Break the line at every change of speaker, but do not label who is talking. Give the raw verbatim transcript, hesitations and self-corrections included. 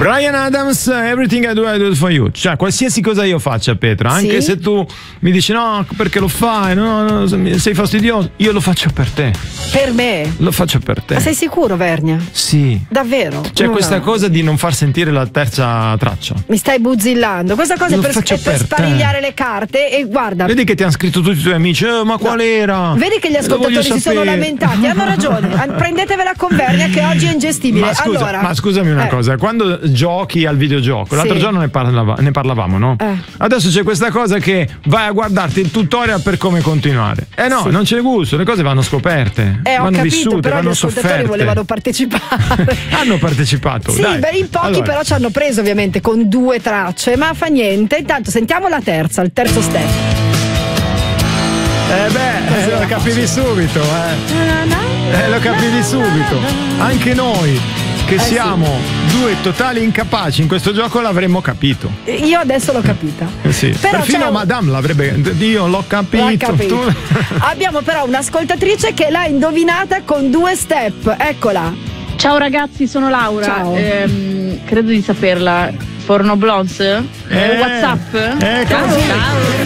Bryan Adams, Everything I Do I Do It For You. Cioè, qualsiasi cosa io faccia, Petra, anche
sì?
se tu mi dici no, perché lo fai, no, no, sei fastidioso, io lo faccio per te.
Per me?
Lo faccio per te.
Ma sei sicuro, Vernia?
Sì.
Davvero?
C'è
No,
questa
no.
cosa di non far sentire la terza traccia.
Mi stai buzzillando. Questa cosa è
Lo
per,
faccio
è per
per te.
sparigliare le carte. E guarda,
Vedi che ti hanno scritto tutti i tuoi amici, eh, ma qual era?
vedi che gli
Lo voglio
ascoltatori si sono
sapere.
lamentati. Hanno ragione. An- Prendetevela con Vernia che oggi è ingestibile.
Ma, scusa,
allora,
ma scusami una
eh,
cosa, quando giochi al videogioco, l'altro
Sì.
giorno ne, parlava- ne parlavamo, no?
Eh.
Adesso c'è questa cosa che vai a guardarti il tutorial per come continuare. Eh no,
Sì.
non c'è gusto, le cose vanno scoperte,
Eh, ho
vanno
capito,
vissute,
però gli
vanno
ascoltatori
sofferte.
volevano partecipare.
Hanno partecipato.
Sì,
dai.
beh, in pochi
Allora,
però ci hanno preso ovviamente con due tracce, ma fa niente. Intanto sentiamo la terza, il terzo step.
Eh beh, eh, lo capivi subito, eh. Eh, lo capivi subito. Anche noi, che
Eh,
siamo due totali incapaci in questo gioco, l'avremmo capito.
Io adesso l'ho capita.
Eh sì.
Però
Perfino
c'è un-
Madame l'avrebbe. Io l'ho capito.
L'ha capito.
Tu-
Abbiamo però un'ascoltatrice che l'ha indovinata con due step. Eccola.
Ciao ragazzi, sono Laura.
Ciao.
Ehm, credo di saperla. Forno Blondes?
Eh,
WhatsApp?
eh,
Ciao.
così.